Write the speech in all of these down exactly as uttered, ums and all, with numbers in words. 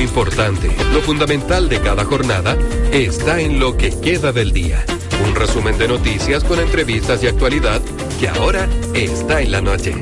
importante, lo fundamental de cada jornada, está en lo que queda del día. Un resumen de noticias con entrevistas y actualidad que ahora está en la noche.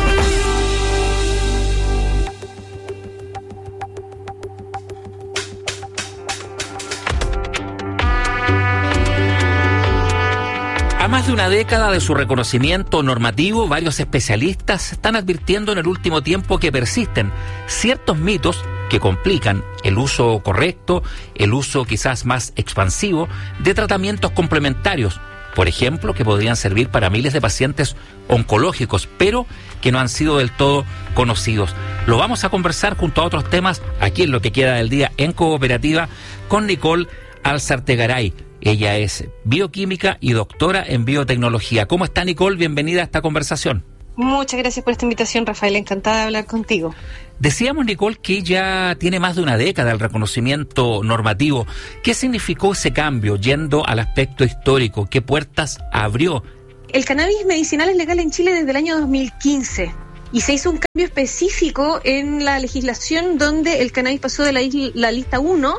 A más de una década de su reconocimiento normativo, varios especialistas están advirtiendo en el último tiempo que persisten ciertos mitos que complican el uso correcto, el uso quizás más expansivo de tratamientos complementarios, por ejemplo, que podrían servir para miles de pacientes oncológicos, pero que no han sido del todo conocidos. Lo vamos a conversar junto a otros temas aquí en Lo que queda del día en Cooperativa con Nicole Alzartegaray. Ella es bioquímica y doctora en biotecnología. ¿Cómo está, Nicole? Bienvenida a esta conversación. Muchas gracias por esta invitación, Rafael. Encantada de hablar contigo. Decíamos, Nicole, que ya tiene más de una década el reconocimiento normativo. ¿Qué significó ese cambio yendo al aspecto histórico? ¿Qué puertas abrió? El cannabis medicinal es legal en Chile desde el año dos mil quince. Y se hizo un cambio específico en la legislación donde el cannabis pasó de la, isla, la lista uno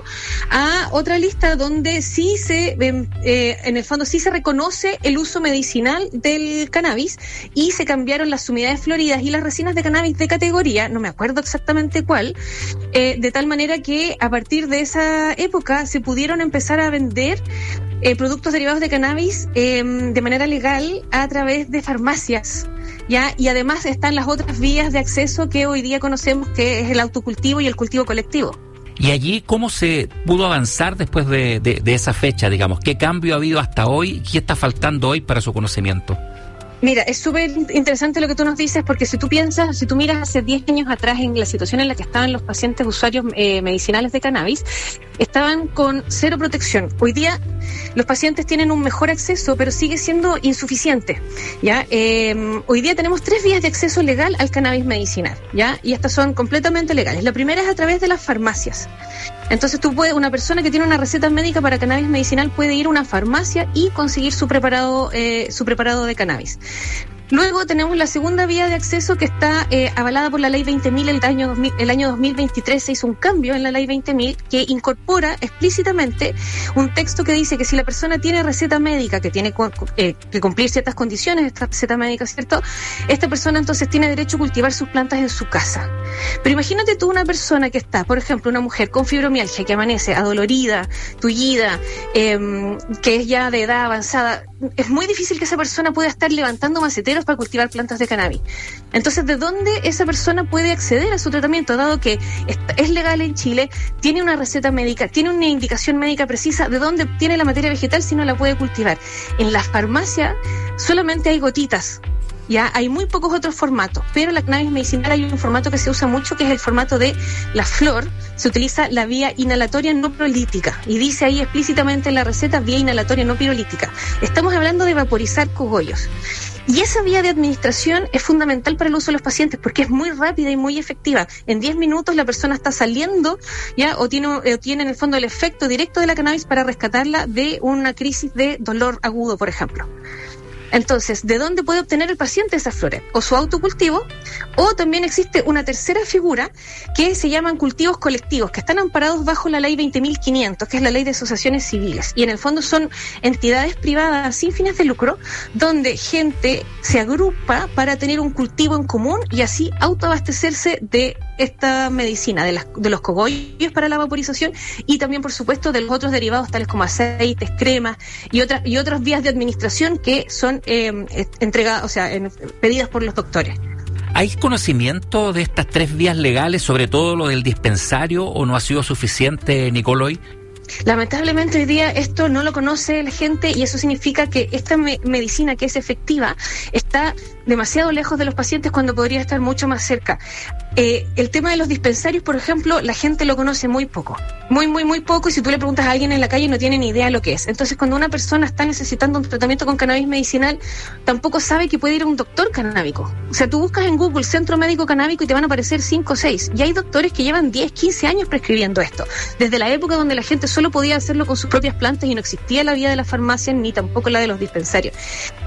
a otra lista donde sí se, eh, en el fondo sí se reconoce el uso medicinal del cannabis y se cambiaron las unidades floridas y las resinas de cannabis de categoría, no me acuerdo exactamente cuál, eh, de tal manera que a partir de esa época se pudieron empezar a vender eh, productos derivados de cannabis eh, de manera legal a través de farmacias. ¿Ya? Y además están las otras vías de acceso que hoy día conocemos, que es el autocultivo y el cultivo colectivo. ¿Y allí cómo se pudo avanzar después de, de, de esa fecha, digamos? ¿Qué cambio ha habido hasta hoy? ¿Qué está faltando hoy para su conocimiento? Mira, es súper interesante lo que tú nos dices, porque si tú piensas, si tú miras hace diez años atrás en la situación en la que estaban los pacientes usuarios eh, medicinales de cannabis, estaban con cero protección. Hoy día los pacientes tienen un mejor acceso, pero sigue siendo insuficiente, ¿ya? Eh, hoy día tenemos tres vías de acceso legal al cannabis medicinal, ¿ya? Y estas son completamente legales. La primera es a través de las farmacias. Entonces tú puedes, una persona que tiene una receta médica para cannabis medicinal puede ir a una farmacia y conseguir su preparado, eh, su preparado de cannabis. Luego tenemos la segunda vía de acceso que está eh, avalada por la ley veinte mil. El año, dos mil, el año dos mil veintitrés se hizo un cambio en la ley veinte mil que incorpora explícitamente un texto que dice que si la persona tiene receta médica, que tiene eh, que cumplir ciertas condiciones de esta receta médica, ¿cierto? Esta persona entonces tiene derecho a cultivar sus plantas en su casa. Pero imagínate tú una persona que está, por ejemplo, una mujer con fibromialgia que amanece adolorida, tullida, eh, que es ya de edad avanzada. Es muy difícil que esa persona pueda estar levantando maceteros para cultivar plantas de cannabis. Entonces, ¿de dónde esa persona puede acceder a su tratamiento? Dado que es legal en Chile, tiene una receta médica, tiene una indicación médica precisa, ¿de dónde obtiene la materia vegetal si no la puede cultivar? En las farmacias solamente hay gotitas. Ya hay muy pocos otros formatos, pero la cannabis medicinal hay un formato que se usa mucho, que es el formato de la flor. Se utiliza la vía inhalatoria no pirolítica y dice ahí explícitamente en la receta vía inhalatoria no pirolítica. Estamos hablando de vaporizar cogollos. Y esa vía de administración es fundamental para el uso de los pacientes porque es muy rápida y muy efectiva. En diez minutos la persona está saliendo, ya, o tiene, o tiene en el fondo el efecto directo de la cannabis para rescatarla de una crisis de dolor agudo, por ejemplo. Entonces, ¿de dónde puede obtener el paciente esas flores? O su autocultivo, o también existe una tercera figura que se llaman cultivos colectivos, que están amparados bajo la ley veinte mil quinientos, que es la ley de asociaciones civiles. Y en el fondo son entidades privadas sin fines de lucro, donde gente se agrupa para tener un cultivo en común y así autoabastecerse de esta medicina, de, las, de los cogollos para la vaporización y también, por supuesto, de los otros derivados tales como aceites, cremas y otras y otras vías de administración que son eh, entregadas, o sea, en, pedidas por los doctores. ¿Hay conocimiento de estas tres vías legales, sobre todo lo del dispensario, o no ha sido suficiente, Nicole, hoy? Lamentablemente hoy día esto no lo conoce la gente y eso significa que esta me- medicina que es efectiva está demasiado lejos de los pacientes cuando podría estar mucho más cerca. Eh, el tema de los dispensarios, por ejemplo, la gente lo conoce muy poco, muy, muy, muy poco, y si tú le preguntas a alguien en la calle no tiene ni idea lo que es. Entonces, cuando una persona está necesitando un tratamiento con cannabis medicinal, tampoco sabe que puede ir a un doctor canábico. O sea, tú buscas en Google Centro Médico Canábico y te van a aparecer cinco o seis, y hay doctores que llevan diez, quince años prescribiendo esto, desde la época donde la gente solo podía hacerlo con sus propias plantas y no existía la vía de la farmacia ni tampoco la de los dispensarios.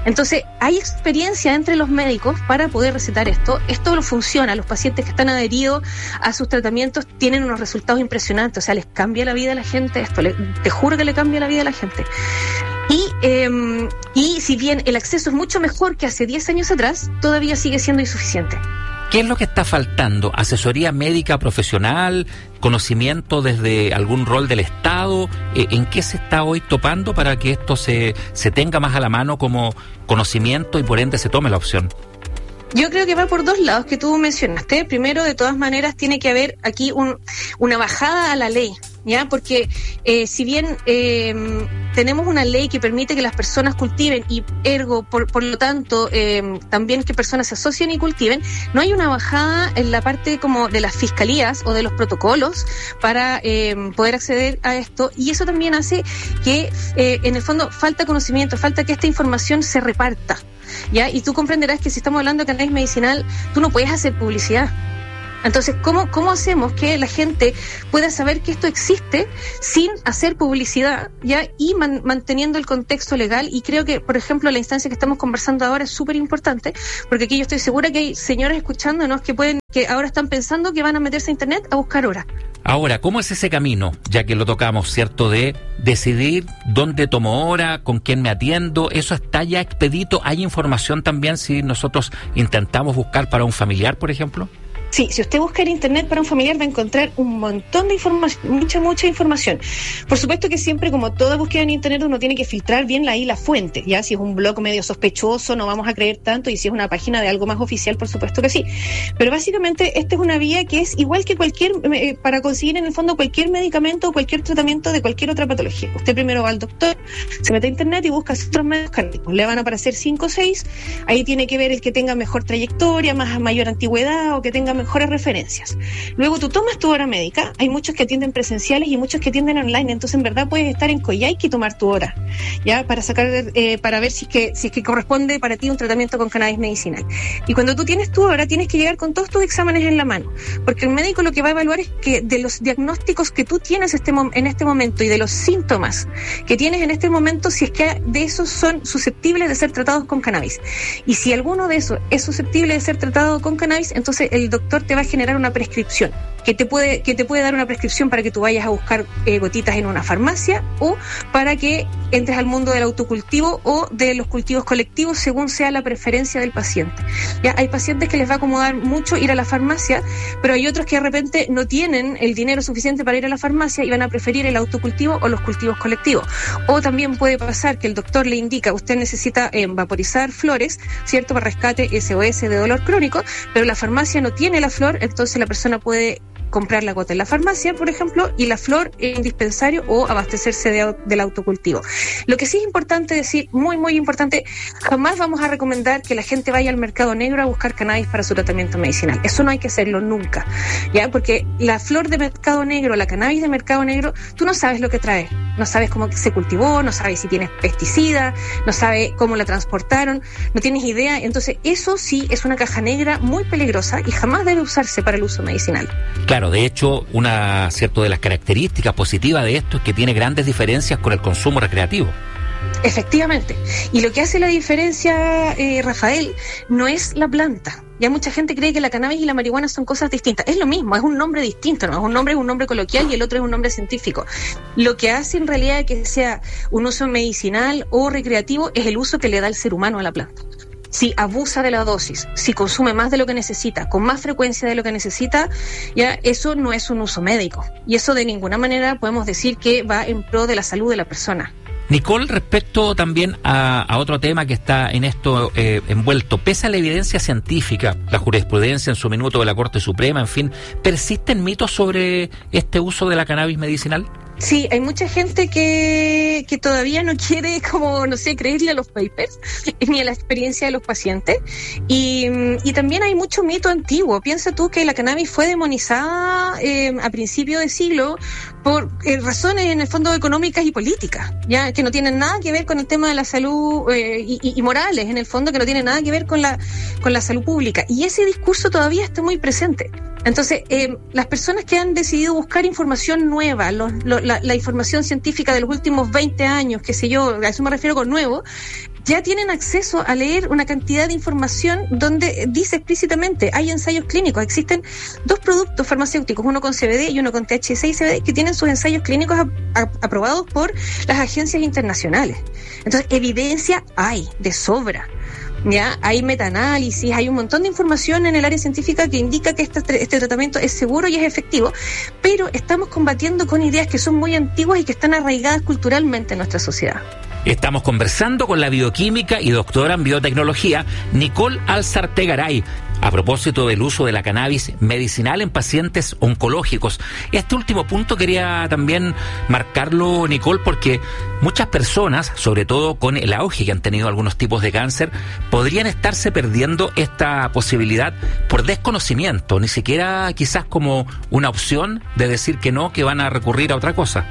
Entonces, hay experiencia entre los médicos para poder recetar esto. Esto lo funciona. Los pacientes que están adheridos a sus tratamientos tienen unos resultados impresionantes. O sea, les cambia la vida a la gente esto. Le, te juro que le cambia la vida a la gente. Y, eh, y si bien el acceso es mucho mejor que hace diez años atrás, todavía sigue siendo insuficiente. ¿Qué es lo que está faltando? ¿Asesoría médica profesional? ¿Conocimiento desde algún rol del Estado? ¿En qué se está hoy topando para que esto se, se tenga más a la mano como conocimiento y por ende se tome la opción? Yo creo que va por dos lados que tú mencionaste. Primero, de todas maneras, tiene que haber aquí un, una bajada a la ley, ¿ya? Porque eh, si bien eh, tenemos una ley que permite que las personas cultiven y ergo, por, por lo tanto, eh, también que personas se asocien y cultiven, no hay una bajada en la parte como de las fiscalías o de los protocolos para eh, poder acceder a esto, y eso también hace que eh, en el fondo falta conocimiento, falta que esta información se reparta. ¿Ya? Y tú comprenderás que si estamos hablando de cannabis medicinal, tú no puedes hacer publicidad. Entonces, ¿cómo, cómo hacemos que la gente pueda saber que esto existe sin hacer publicidad, ya, y man, manteniendo el contexto legal? Y creo que, por ejemplo, la instancia que estamos conversando ahora es súper importante, porque aquí yo estoy segura que hay señoras escuchándonos que pueden, que ahora están pensando que van a meterse a internet a buscar hora. Ahora, ¿cómo es ese camino, ya que lo tocamos, cierto, de decidir dónde tomo hora, con quién me atiendo? ¿Eso está ya expedito? ¿Hay información también si nosotros intentamos buscar para un familiar, por ejemplo? Sí, si usted busca en internet para un familiar va a encontrar un montón de información, mucha, mucha información. Por supuesto que siempre, como toda búsqueda en internet, uno tiene que filtrar bien ahí la fuente, ya si es un blog medio sospechoso no vamos a creer tanto, y si es una página de algo más oficial, por supuesto que sí. Pero básicamente esta es una vía que es igual que cualquier, eh, para conseguir en el fondo cualquier medicamento o cualquier tratamiento de cualquier otra patología. Usted primero va al doctor, se mete a internet y busca otros medicamentos, le van a aparecer cinco o seis, ahí tiene que ver el que tenga mejor trayectoria, más mayor antigüedad o que tenga mejores referencias. Luego tú tomas tu hora médica, hay muchos que atienden presenciales y muchos que atienden online, entonces en verdad puedes estar en Coyhaique y tomar tu hora, ya, para sacar, eh, para ver si es que, si es que corresponde para ti un tratamiento con cannabis medicinal. Y cuando tú tienes tu hora, tienes que llegar con todos tus exámenes en la mano, porque el médico lo que va a evaluar es que de los diagnósticos que tú tienes este mom- en este momento y de los síntomas que tienes en este momento, si es que de esos son susceptibles de ser tratados con cannabis. Y si alguno de esos es susceptible de ser tratado con cannabis, entonces el doctor te va a generar una prescripción que te puede que te puede dar una prescripción para que tú vayas a buscar eh, gotitas en una farmacia, o para que entres al mundo del autocultivo o de los cultivos colectivos según sea la preferencia del paciente. Ya hay pacientes que les va a acomodar mucho ir a la farmacia, pero hay otros que de repente no tienen el dinero suficiente para ir a la farmacia y van a preferir el autocultivo o los cultivos colectivos. O también puede pasar que el doctor le indica, usted necesita eh, vaporizar flores, ¿cierto?, para rescate S O S de dolor crónico, pero la farmacia no tiene la flor, entonces la persona puede comprar la gota en la farmacia, por ejemplo, y la flor en dispensario, o abastecerse de, del autocultivo. Lo que sí es importante decir, muy, muy importante, jamás vamos a recomendar que la gente vaya al mercado negro a buscar cannabis para su tratamiento medicinal. Eso no hay que hacerlo nunca, ¿ya? Porque la flor de mercado negro, la cannabis de mercado negro, tú no sabes lo que trae. No sabes cómo se cultivó, no sabes si tiene pesticida, no sabes cómo la transportaron, no tienes idea. Entonces, eso sí es una caja negra muy peligrosa y jamás debe usarse para el uso medicinal. Claro, de hecho, una cierto de las características positivas de esto es que tiene grandes diferencias con el consumo recreativo. Efectivamente. Y lo que hace la diferencia, eh, Rafael, no es la planta. Ya mucha gente cree que la cannabis y la marihuana son cosas distintas. Es lo mismo, es un nombre distinto, ¿no? Es un nombre, es un nombre coloquial y el otro es un nombre científico. Lo que hace en realidad que sea un uso medicinal o recreativo es el uso que le da el ser humano a la planta. Si abusa de la dosis, si consume más de lo que necesita, con más frecuencia de lo que necesita, ya eso no es un uso médico. Y eso de ninguna manera podemos decir que va en pro de la salud de la persona. Nicole, respecto también a, a otro tema que está en esto eh, envuelto, pese a la evidencia científica, la jurisprudencia en su minuto de la Corte Suprema, en fin, ¿persisten mitos sobre este uso de la cannabis medicinal? Sí, hay mucha gente que, que todavía no quiere, como, no sé, creerle a los papers, ni a la experiencia de los pacientes. Y, y también hay mucho mito antiguo. Piensa tú que la cannabis fue demonizada eh, a principio de siglo por eh, razones, en el fondo, económicas y políticas, ya que no tienen nada que ver con el tema de la salud eh, y, y morales, en el fondo, que no tienen nada que ver con la, con la salud pública. Y ese discurso todavía está muy presente. Entonces, eh, las personas que han decidido buscar información nueva, los, lo, la, la información científica de los últimos veinte años, qué sé yo, a eso me refiero con nuevo, ya tienen acceso a leer una cantidad de información donde dice explícitamente, hay ensayos clínicos, existen dos productos farmacéuticos, uno con C B D y uno con T H C y C B D, que tienen sus ensayos clínicos a, a, aprobados por las agencias internacionales. Entonces, evidencia hay, de sobra. Ya hay metaanálisis, hay un montón de información en el área científica que indica que este, este tratamiento es seguro y es efectivo, pero estamos combatiendo con ideas que son muy antiguas y que están arraigadas culturalmente en nuestra sociedad. Estamos conversando con la bioquímica y doctora en biotecnología Nicole Alzarte-Garay a propósito del uso de la cannabis medicinal en pacientes oncológicos. Este último punto quería también marcarlo, Nicole, porque muchas personas, sobre todo con el auge que han tenido algunos tipos de cáncer, podrían estarse perdiendo esta posibilidad por desconocimiento, ni siquiera quizás como una opción de decir que no, que van a recurrir a otra cosa.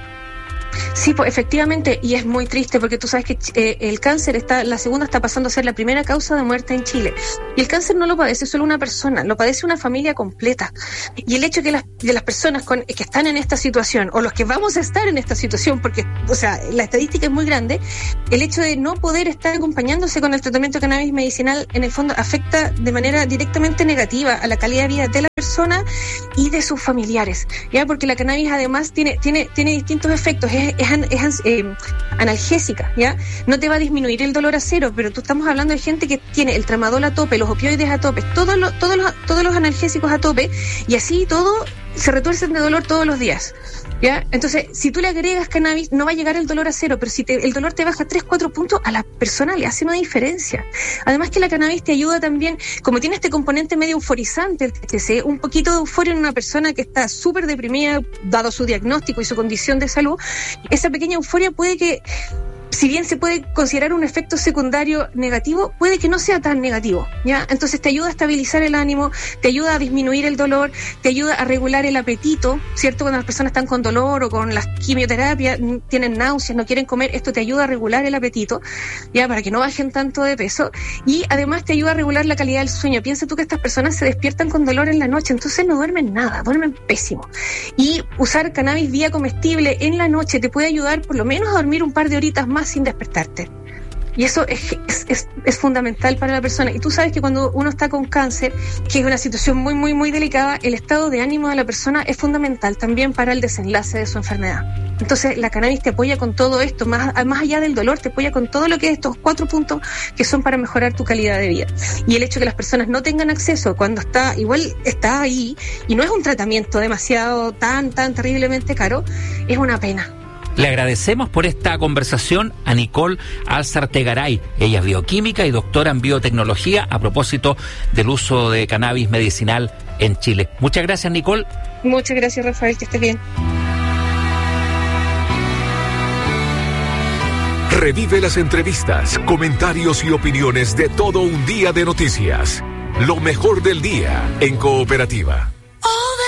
Sí, pues efectivamente, y es muy triste porque tú sabes que eh, el cáncer está, la segunda está pasando a ser la primera causa de muerte en Chile. Y el cáncer no lo padece solo una persona, lo padece una familia completa. Y el hecho que las, de las personas con, que están en esta situación, o los que vamos a estar en esta situación, porque, o sea, la estadística es muy grande, el hecho de no poder estar acompañándose con el tratamiento de cannabis medicinal, en el fondo afecta de manera directamente negativa a la calidad de vida de la persona y de sus familiares, ya, porque la cannabis además tiene, tiene, tiene distintos efectos. Es, es, es eh, analgésica, ¿ya? No te va a disminuir el dolor a cero, pero tú estamos hablando de gente que tiene el tramadol a tope, los opioides a tope, todos los, todos los, todos los analgésicos a tope, y así todo se retuercen de dolor todos los días, ¿ya? Entonces, si tú le agregas cannabis, no va a llegar el dolor a cero, pero si te, el dolor te baja tres, cuatro puntos, a la persona le hace una diferencia. Además que la cannabis te ayuda también, como tiene este componente medio euforizante, el T H C, un poquito de euforia en una persona que está súper deprimida, dado su diagnóstico y su condición de salud, esa pequeña euforia puede que, si bien se puede considerar un efecto secundario negativo, puede que no sea tan negativo, ¿ya? Entonces te ayuda a estabilizar el ánimo, te ayuda a disminuir el dolor, te ayuda a regular el apetito, ¿cierto? Cuando las personas están con dolor o con las quimioterapias, tienen náuseas, no quieren comer, esto te ayuda a regular el apetito, ¿ya? Para que no bajen tanto de peso, y además te ayuda a regular la calidad del sueño. Piensa tú que estas personas se despiertan con dolor en la noche, entonces no duermen nada, duermen pésimo. Y usar cannabis vía comestible en la noche te puede ayudar por lo menos a dormir un par de horitas más sin despertarte. Y eso es, es, es, es fundamental para la persona. Y tú sabes que cuando uno está con cáncer, que es una situación muy, muy, muy delicada, el estado de ánimo de la persona es fundamental también para el desenlace de su enfermedad. Entonces, la cannabis te apoya con todo esto, más, más allá del dolor, te apoya con todo lo que es estos cuatro puntos que son para mejorar tu calidad de vida. Y el hecho de que las personas no tengan acceso cuando está, igual está ahí, y no es un tratamiento demasiado tan, tan terriblemente caro, es una pena. Le agradecemos por esta conversación a Nicole Alzarte-Garay. Ella es bioquímica y doctora en biotecnología a propósito del uso de cannabis medicinal en Chile. Muchas gracias, Nicole. Muchas gracias, Rafael, que estés bien. Revive las entrevistas, comentarios y opiniones de todo un día de noticias. Lo mejor del día en Cooperativa.